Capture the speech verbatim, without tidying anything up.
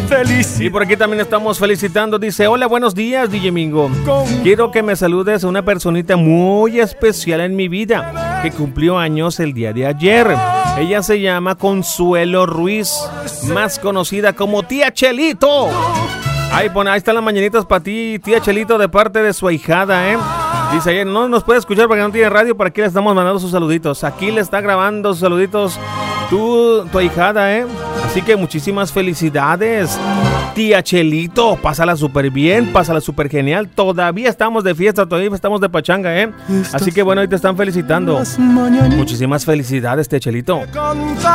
felicidad. Y por aquí también estamos felicitando. Dice, hola, buenos días, D J Mingo. Quiero que me saludes a una personita muy especial en mi vida que cumplió años el día de ayer. Ella se llama Consuelo Ruiz, más conocida como Tía Chelito. Ahí, pone, ahí están las mañanitas para ti, Tía Chelito, de parte de su ahijada, ¿eh? Dice ayer, no nos puede escuchar porque no tiene radio, pero aquí le estamos mandando sus saluditos. Aquí le está grabando sus saluditos tu, tu ahijada, ¿eh? Así que muchísimas felicidades, Tía Chelito. Pásala súper bien, pásala súper genial. Todavía estamos de fiesta, todavía estamos de pachanga, ¿eh? Así que bueno, hoy te están felicitando. Muchísimas felicidades, Tía Chelito.